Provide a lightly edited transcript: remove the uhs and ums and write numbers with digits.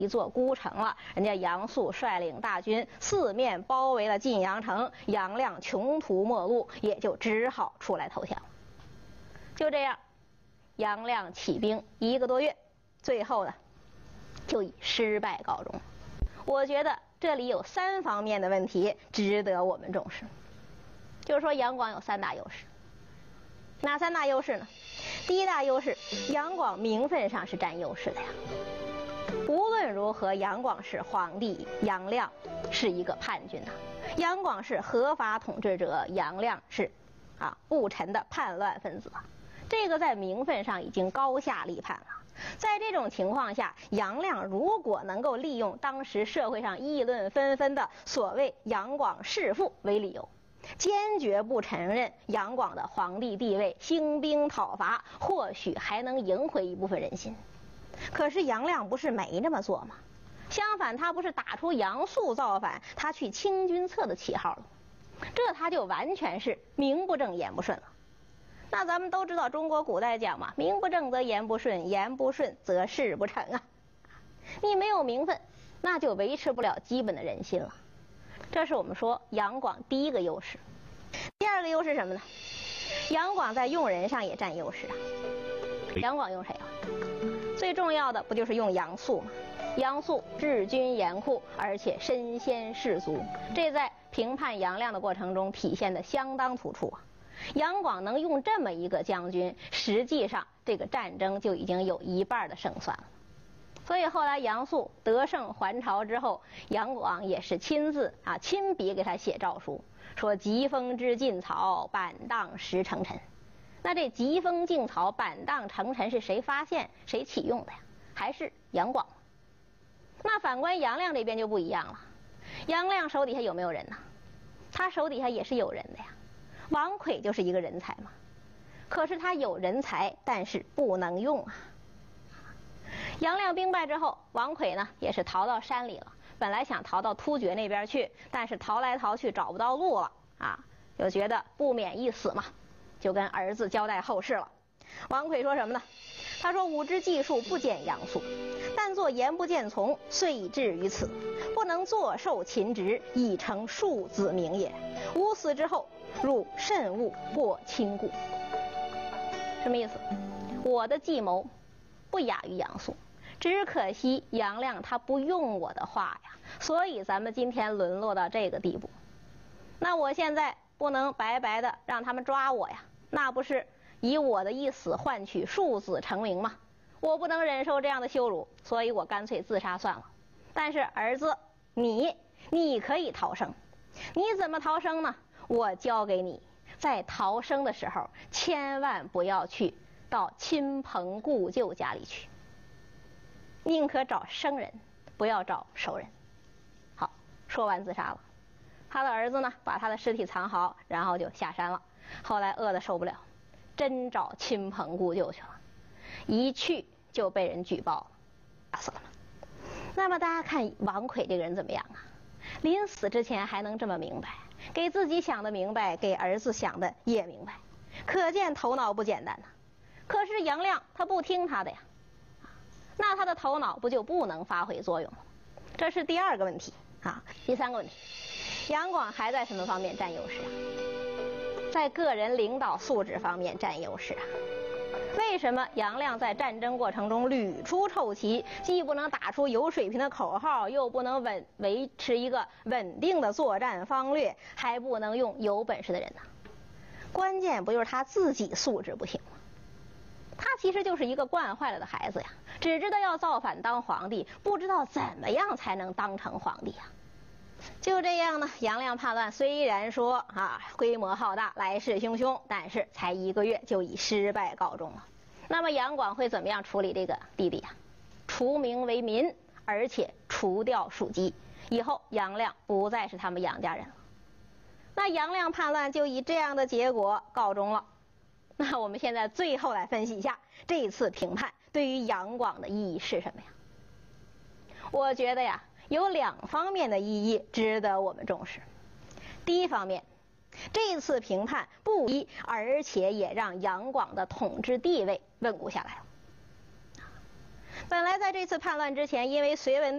一座孤城了。人家杨素率领大军四面包围了晋阳城，杨亮穷途末路，也就只好出来投降。就这样，杨亮起兵1个多月，最后呢，就以失败告终。我觉得这里有3方面的问题值得我们重视。就是说，杨广有3大优势。哪3大优势呢？第一大优势，杨广名分上是占优势的呀。无论如何，杨广是皇帝，杨亮是一个叛军呐。杨广是合法统治者，杨亮是不臣的叛乱分子啊。这个在名分上已经高下立判了。在这种情况下，杨亮如果能够利用当时社会上议论纷纷的所谓杨广弑父为理由，坚决不承认杨广的皇帝地位，兴兵讨伐，或许还能赢回一部分人心。可是杨亮不是没这么做吗？相反，他不是打出杨素造反，他去清君侧的旗号了，这他就完全是名不正言不顺了。那咱们都知道中国古代讲嘛，名不正则言不顺，言不顺则事不成啊。你没有名分，那就维持不了基本的人心了。这是我们说杨广第一个优势。第二个优势是什么呢？杨广在用人上也占优势啊。杨广用谁啊？最重要的不就是用杨素吗？杨素治军严酷，而且身先士卒，这在平叛杨亮的过程中体现得相当突出啊。杨广能用这么一个将军，实际上这个战争就已经有1半的胜算了。所以后来杨素得胜还朝之后，杨广也是亲笔给他写诏书，说疾风知劲草，板荡识成臣。那这疾风劲草，板荡成臣是谁发现谁启用的呀？还是杨广。那反观杨亮这边就不一样了。杨亮手底下有没有人呢？他手底下也是有人的呀。王揆就是一个人才嘛，可是他有人才，但是不能用啊。杨亮兵败之后，王揆呢也是逃到山里了，本来想逃到突厥那边去，但是逃来逃去找不到路了就觉得不免一死嘛，就跟儿子交代后事了。王揆说什么呢？他说：“吾之技术不减杨素，但作言不见从，遂以至于此，不能坐受秦职，以成庶子名也。吾死之后，汝慎勿过亲故。”什么意思？我的计谋不亚于杨素，只可惜杨亮他不用我的话呀，所以咱们今天沦落到这个地步。那我现在不能白白的让他们抓我呀，那不是以我的一死换取庶子成名吗？我不能忍受这样的羞辱，所以我干脆自杀算了。但是儿子，你可以逃生，你怎么逃生呢？我教给你，在逃生的时候千万不要去到亲朋故旧家里去，宁可找生人，不要找熟人。好，说完自杀了。他的儿子呢，把他的尸体藏好，然后就下山了。后来饿得受不了，真找亲朋故旧去了，一去就被人举报了，打死了嘛。那么大家看王揆这个人怎么样啊？临死之前还能这么明白，给自己想的明白，给儿子想的也明白，可见头脑不简单呐。可是杨亮他不听他的呀，那他的头脑不就不能发挥作用了？这是第二个问题啊。第三个问题，杨广还在什么方面占优势啊？在个人领导素质方面占优势啊。为什么杨亮在战争过程中屡出臭棋，既不能打出有水平的口号，又不能维持一个稳定的作战方略，还不能用有本事的人呢？关键不就是他自己素质不行吗？他其实就是一个惯坏了的孩子呀，只知道要造反当皇帝，不知道怎么样才能当成皇帝呀。就这样呢，杨亮叛乱虽然说规模浩大，来势汹汹，但是才1个月就以失败告终了。那么杨广会怎么样处理这个弟弟啊？除名为民，而且除掉属籍，以后杨亮不再是他们杨家人了。那杨亮叛乱就以这样的结果告终了。那我们现在最后来分析一下这次平叛对于杨广的意义是什么呀？我觉得呀，有2方面的意义值得我们重视。第一方面，这次平叛不一，而且也让杨广的统治地位稳固下来了。本来在这次叛乱之前，因为隋文